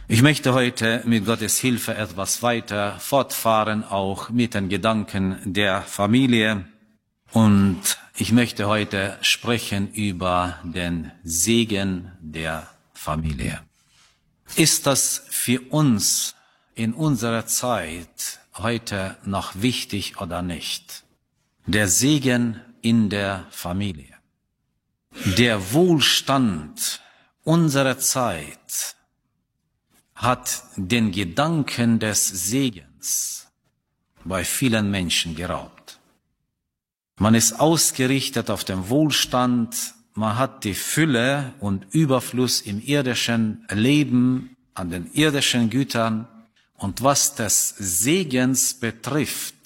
Ich möchte heute mit Gottes Hilfe etwas weiter fortfahren, auch mit den Gedanken der Familie. Und ich möchte heute sprechen über den Segen der Familie. Ist das für uns in unserer Zeit heute noch wichtig oder nicht? Der Segen in der Familie. Der Wohlstand unserer Zeit hat den Gedanken des Segens bei vielen Menschen geraubt. Man ist ausgerichtet auf den Wohlstand, man hat die Fülle und Überfluss im irdischen Leben, an den irdischen Gütern, und was des Segens betrifft,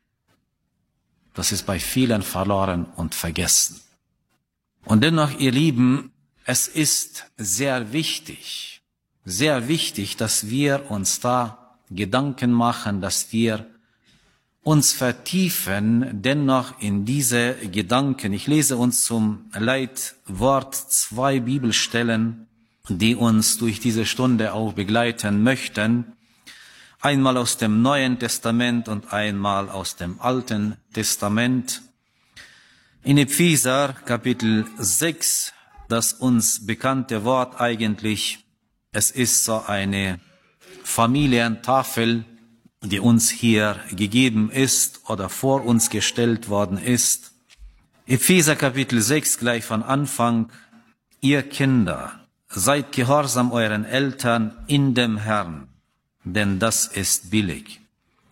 das ist bei vielen verloren und vergessen. Und dennoch, ihr Lieben, es ist sehr wichtig, dass wir uns da Gedanken machen, dass wir uns vertiefen, dennoch in diese Gedanken. Ich lese uns zum Leitwort 2 Bibelstellen, die uns durch diese Stunde auch begleiten möchten. Einmal aus dem Neuen Testament und einmal aus dem Alten Testament. In Epheser Kapitel 6, das uns bekannte Wort eigentlich, es ist so eine Familientafel, die uns hier gegeben ist oder vor uns gestellt worden ist. Epheser Kapitel 6 gleich von Anfang: Ihr Kinder, seid gehorsam euren Eltern in dem Herrn, denn das ist billig.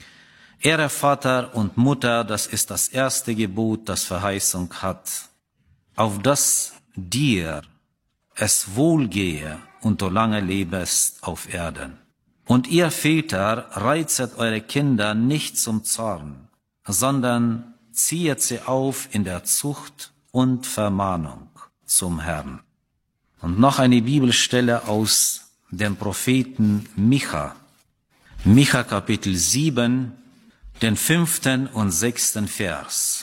Ehre Vater und Mutter, das ist das erste Gebot, das Verheißung hat, auf dass dir es wohlgehe und du lange lebest auf Erden. Und ihr Väter, reizet eure Kinder nicht zum Zorn, sondern ziehet sie auf in der Zucht und Vermahnung zum Herrn. Und noch eine Bibelstelle aus dem Propheten Micha. Micha Kapitel 7, den 5. und 6. Vers.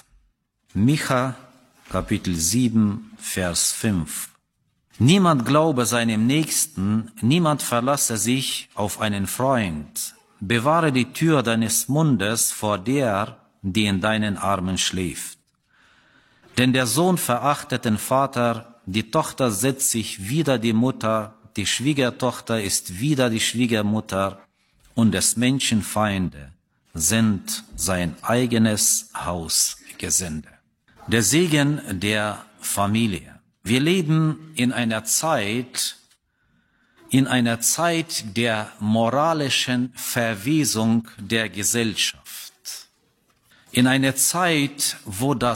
Micha Kapitel 7, Vers 5. Niemand glaube seinem Nächsten, niemand verlasse sich auf einen Freund. Bewahre die Tür deines Mundes vor der, die in deinen Armen schläft. Denn der Sohn verachtet den Vater, die Tochter setzt sich wider die Mutter, die Schwiegertochter ist wider die Schwiegermutter, und des Menschen Feinde sind sein eigenes Hausgesinde. Der Segen der Familie. Wir leben in einer Zeit der moralischen Verwesung der Gesellschaft. In einer Zeit, wo das